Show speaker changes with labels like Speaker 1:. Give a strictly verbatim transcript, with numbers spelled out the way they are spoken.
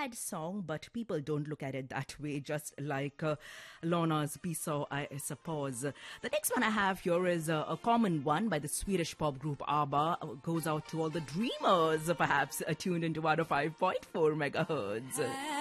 Speaker 1: sad song, but people don't look at it that way, just like uh, Lorna's Piso, I suppose. The next one I have here is uh, a common one by the Swedish pop group ABBA. Uh, goes out to all the dreamers, perhaps uh, tuned into one oh five point four megahertz.